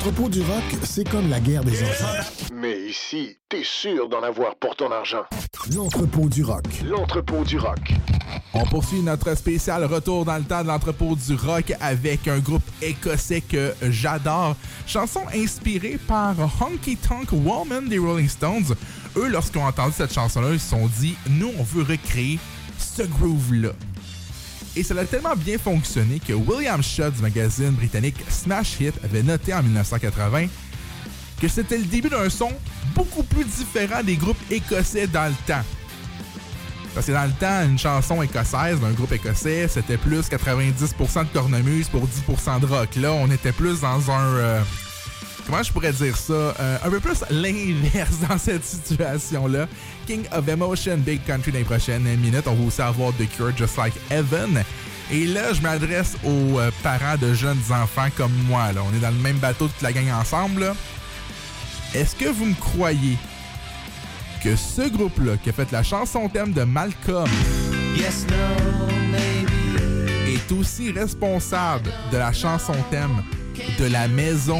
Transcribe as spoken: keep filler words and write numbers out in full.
L'entrepôt du rock, c'est comme la guerre des enfants. Mais ici, t'es sûr d'en avoir pour ton argent. L'entrepôt du rock. L'entrepôt du rock. On poursuit notre spécial retour dans le temps de l'entrepôt du rock avec un groupe écossais que j'adore. Chanson inspirée par Honky Tonk Woman des Rolling Stones. Eux, lorsqu'ils ont entendu cette chanson-là, ils se sont dit « Nous, on veut recréer ce groove-là ». Et ça a tellement bien fonctionné que William Shaw du magazine britannique Smash Hit avait noté en dix-neuf cent quatre-vingts que c'était le début d'un son beaucoup plus différent des groupes écossais dans le temps. Parce que dans le temps, une chanson écossaise d'un groupe écossais, c'était plus quatre-vingt-dix pour cent de cornemuse pour dix pour cent de rock. Là, on était plus dans un... Euh, comment je pourrais dire ça? Euh, un peu plus l'inverse dans cette situation-là. King of Emotion, Big Country dans les prochaines minutes. On va aussi avoir The Cure, Just Like Heaven. Et là, je m'adresse aux euh, parents de jeunes enfants comme moi. Là. On est dans le même bateau, toute la gang ensemble. Là. Est-ce que vous me croyez que ce groupe-là, qui a fait la chanson thème de Malcolm, yes, no, maybe, est aussi responsable de la chanson thème de La Maison